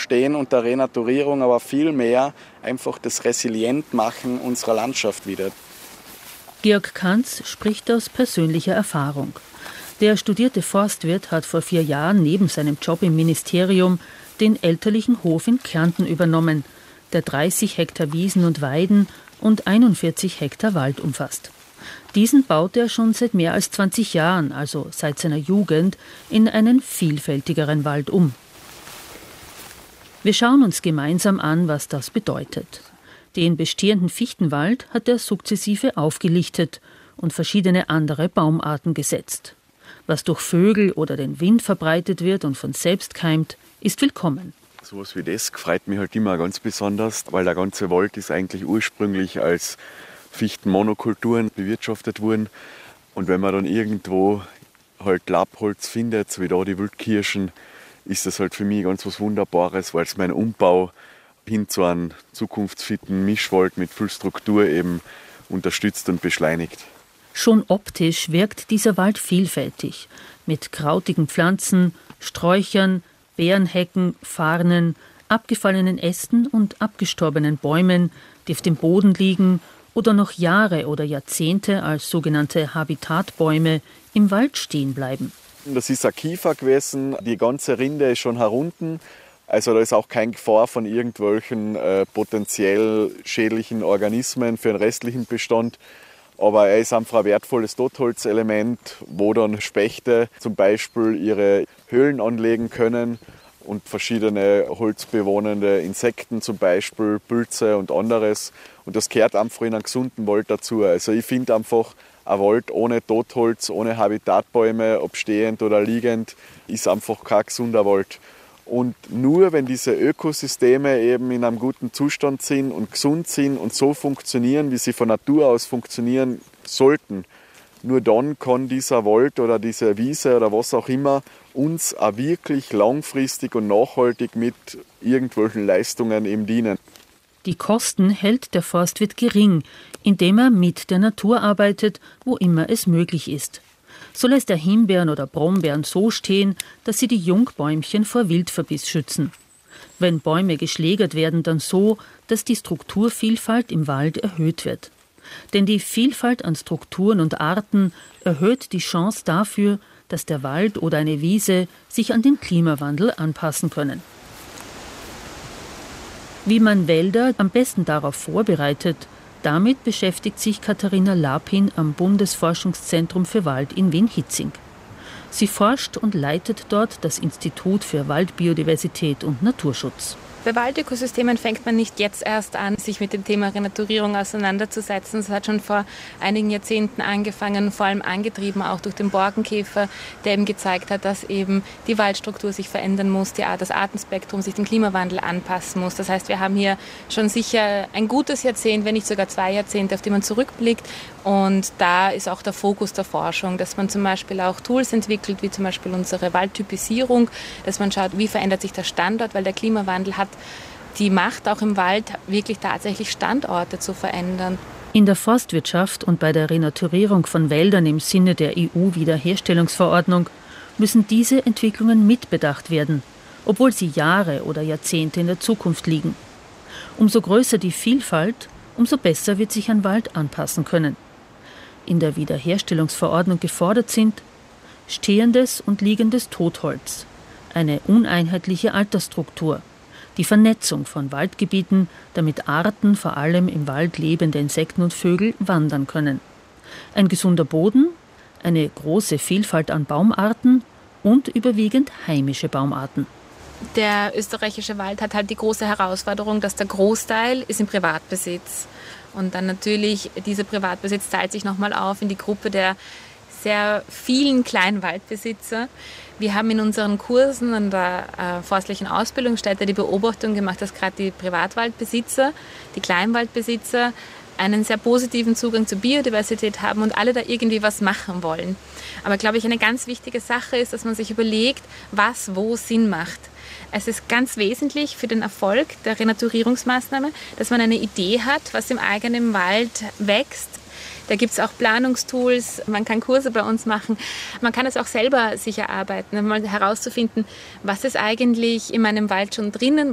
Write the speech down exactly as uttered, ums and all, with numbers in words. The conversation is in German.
stehen und der Renaturierung, aber vielmehr einfach das Resilientmachen unserer Landschaft wieder. Georg Kanz spricht aus persönlicher Erfahrung. Der studierte Forstwirt hat vor vier Jahren neben seinem Job im Ministerium den elterlichen Hof in Kärnten übernommen, der dreißig Hektar Wiesen und Weiden und einundvierzig Hektar Wald umfasst. Diesen baut er schon seit mehr als zwanzig Jahren, also seit seiner Jugend, in einen vielfältigeren Wald um. Wir schauen uns gemeinsam an, was das bedeutet. Den bestehenden Fichtenwald hat er sukzessive aufgelichtet und verschiedene andere Baumarten gesetzt. Was durch Vögel oder den Wind verbreitet wird und von selbst keimt, ist willkommen. So was wie das freut mich halt immer ganz besonders, weil der ganze Wald ist eigentlich ursprünglich als Fichtenmonokulturen bewirtschaftet worden. Und wenn man dann irgendwo halt Laubholz findet, so wie da die Wildkirschen, ist das halt für mich ganz was Wunderbares, weil es meinen Umbau hin zu einem zukunftsfitten Mischwald mit viel Struktur eben unterstützt und beschleunigt. Schon optisch wirkt dieser Wald vielfältig, mit krautigen Pflanzen, Sträuchern, Beerenhecken, Farnen, abgefallenen Ästen und abgestorbenen Bäumen, die auf dem Boden liegen oder noch Jahre oder Jahrzehnte als sogenannte Habitatbäume im Wald stehen bleiben. Das ist ein Kiefer gewesen, die ganze Rinde ist schon herunten. Also da ist auch keine Gefahr von irgendwelchen äh, potenziell schädlichen Organismen für den restlichen Bestand. Aber er ist einfach ein wertvolles Totholzelement, wo dann Spechte zum Beispiel ihre Höhlen anlegen können und verschiedene holzbewohnende Insekten, zum Beispiel Pilze und anderes. Und das gehört einfach in einen gesunden Wald dazu. Also ich finde einfach, ein Wald ohne Totholz, ohne Habitatbäume, ob stehend oder liegend, ist einfach kein gesunder Wald. Und nur wenn diese Ökosysteme eben in einem guten Zustand sind und gesund sind und so funktionieren, wie sie von Natur aus funktionieren sollten, nur dann kann dieser Wald oder diese Wiese oder was auch immer uns auch wirklich langfristig und nachhaltig mit irgendwelchen Leistungen eben dienen. Die Kosten hält der Forstwirt gering, indem er mit der Natur arbeitet, wo immer es möglich ist. So lässt er Himbeeren oder Brombeeren so stehen, dass sie die Jungbäumchen vor Wildverbiss schützen. Wenn Bäume geschlägert werden, dann so, dass die Strukturvielfalt im Wald erhöht wird. Denn die Vielfalt an Strukturen und Arten erhöht die Chance dafür, dass der Wald oder eine Wiese sich an den Klimawandel anpassen können. Wie man Wälder am besten darauf vorbereitet, damit beschäftigt sich Katharina Lapin am Bundesforschungszentrum für Wald in Wien-Hietzing. Sie forscht und leitet dort das Institut für Waldbiodiversität und Naturschutz. Bei Waldökosystemen fängt man nicht jetzt erst an, sich mit dem Thema Renaturierung auseinanderzusetzen. Es hat schon vor einigen Jahrzehnten angefangen, vor allem angetrieben auch durch den Borkenkäfer, der eben gezeigt hat, dass eben die Waldstruktur sich verändern muss, die Art, das Artenspektrum sich dem Klimawandel anpassen muss. Das heißt, wir haben hier schon sicher ein gutes Jahrzehnt, wenn nicht sogar zwei Jahrzehnte, auf die man zurückblickt. Und da ist auch der Fokus der Forschung, dass man zum Beispiel auch Tools entwickelt, wie zum Beispiel unsere Waldtypisierung, dass man schaut, wie verändert sich der Standort, weil der Klimawandel hat die Macht, auch im Wald wirklich tatsächlich Standorte zu verändern. In der Forstwirtschaft und bei der Renaturierung von Wäldern im Sinne der E U-Wiederherstellungsverordnung müssen diese Entwicklungen mitbedacht werden, obwohl sie Jahre oder Jahrzehnte in der Zukunft liegen. Umso größer die Vielfalt, umso besser wird sich ein Wald anpassen können. In der Wiederherstellungsverordnung gefordert sind stehendes und liegendes Totholz, eine uneinheitliche Altersstruktur, die Vernetzung von Waldgebieten, damit Arten, vor allem im Wald lebende Insekten und Vögel, wandern können. Ein gesunder Boden, eine große Vielfalt an Baumarten und überwiegend heimische Baumarten. Der österreichische Wald hat halt die große Herausforderung, dass der Großteil ist im Privatbesitz. Und dann natürlich, dieser Privatbesitz teilt sich nochmal auf in die Gruppe der sehr vielen Kleinwaldbesitzer. Wir haben in unseren Kursen an der äh, forstlichen Ausbildungsstätte die Beobachtung gemacht, dass gerade die Privatwaldbesitzer, die Kleinwaldbesitzer einen sehr positiven Zugang zur Biodiversität haben und alle da irgendwie was machen wollen. Aber glaube ich, eine ganz wichtige Sache ist, dass man sich überlegt, was wo Sinn macht. Es ist ganz wesentlich für den Erfolg der Renaturierungsmaßnahme, dass man eine Idee hat, was im eigenen Wald wächst. Da gibt es auch Planungstools, man kann Kurse bei uns machen. Man kann es auch selber sich erarbeiten, mal herauszufinden, was ist eigentlich in meinem Wald schon drinnen,